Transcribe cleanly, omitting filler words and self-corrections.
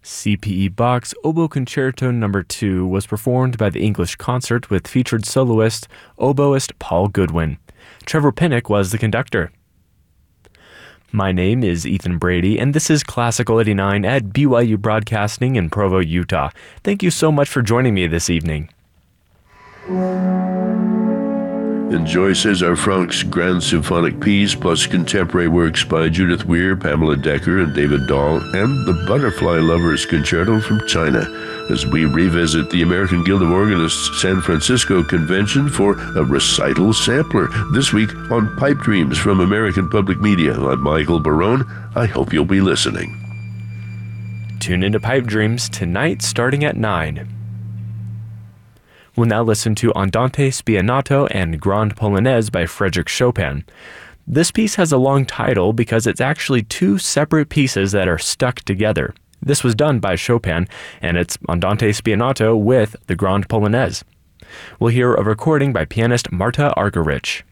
C.P.E. Bach's Oboe Concerto No. 2 was performed by the English Concert with featured soloist, oboist Paul Goodwin. Trevor Pinnock was the conductor. My name is Ethan Brady, and this is Classical 89 at BYU Broadcasting in Provo, Utah. Thank you so much for joining me this evening. Enjoy César Franck's Grand Symphonic Piece, plus contemporary works by Judith Weir, Pamela Decker, and David Dahl, and the Butterfly Lovers Concerto from China, as we revisit the American Guild of Organists San Francisco Convention for a recital sampler. This week on Pipe Dreams from American Public Media. I'm Michael Barone. I hope you'll be listening. Tune into Pipe Dreams tonight starting at 9. We'll now listen to Andante Spianato and Grande Polonaise by Frédéric Chopin. This piece has a long title because it's actually two separate pieces that are stuck together. This was done by Chopin, and it's Andante Spianato with the Grande Polonaise. We'll hear a recording by pianist Marta Argerich.